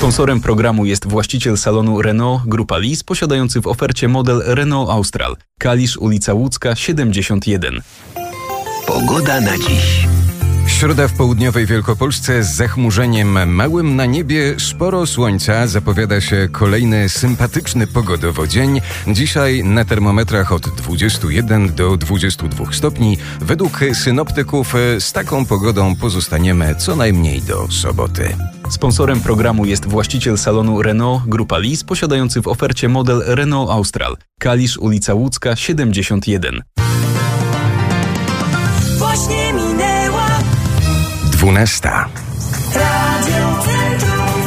Sponsorem programu jest właściciel salonu Renault Grupa Lis, posiadający w ofercie model Renault Austral. Kalisz, ulica Łódzka, 71. Pogoda na dziś. Środa w południowej Wielkopolsce z zachmurzeniem małym na niebie, sporo słońca, zapowiada się kolejny sympatyczny pogodowo dzień. Dzisiaj na termometrach od 21 do 22 stopni. Według synoptyków z taką pogodą pozostaniemy co najmniej do soboty. Sponsorem programu jest właściciel salonu Renault Grupa Lis, posiadający w ofercie model Renault Austral. Kalisz, ulica Łódzka, 71. Właśnie minęła 12. Radio Centrum.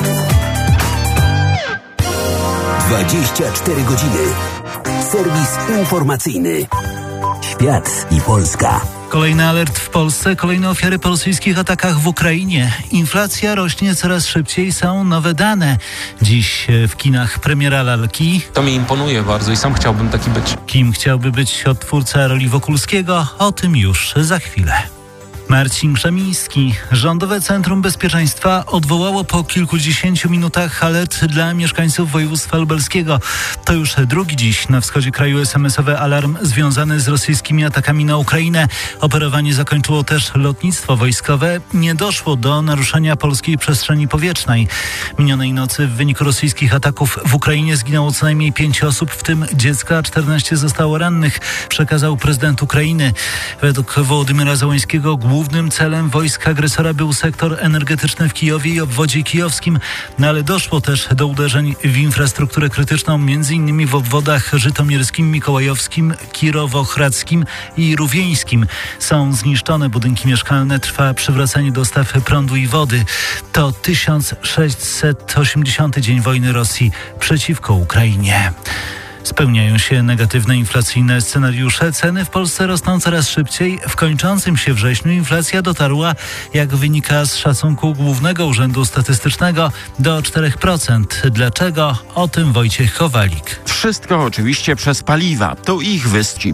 24 godziny. Serwis informacyjny. Świat i Polska. Kolejny alert w Polsce, kolejne ofiary po rosyjskich atakach w Ukrainie. Inflacja rośnie coraz szybciej, są nowe dane. Dziś w kinach premiera lalki. To mi imponuje bardzo i sam chciałbym taki być. Kim chciałby być odtwórca roli Wokulskiego? O tym już za chwilę. Marcin Krzemiński. Rządowe Centrum Bezpieczeństwa odwołało po kilkudziesięciu minutach alert dla mieszkańców województwa lubelskiego. To już drugi dziś na wschodzie kraju SMS-owy alarm związany z rosyjskimi atakami na Ukrainę. Operowanie zakończyło też lotnictwo wojskowe. Nie doszło do naruszenia polskiej przestrzeni powietrznej. Minionej nocy w wyniku rosyjskich ataków w Ukrainie zginęło co najmniej 5 osób, w tym dziecka, 14 zostało rannych, przekazał prezydent Ukrainy. Według Wołodymyra Zełenskiego głównym celem wojsk agresora był sektor energetyczny w Kijowie i obwodzie kijowskim, ale doszło też do uderzeń w infrastrukturę krytyczną, m.in. w obwodach żytomierskim, mikołajowskim, kirowohradzkim i rówieńskim. Są zniszczone budynki mieszkalne, trwa przywracanie dostaw prądu i wody. To 1680. dzień wojny Rosji przeciwko Ukrainie. Spełniają się negatywne inflacyjne scenariusze. Ceny w Polsce rosną coraz szybciej. W kończącym się wrześniu inflacja dotarła, jak wynika z szacunku Głównego Urzędu Statystycznego, do 4%. Dlaczego? O tym Wojciech Kowalik. Wszystko oczywiście przez paliwa. To ich wyścig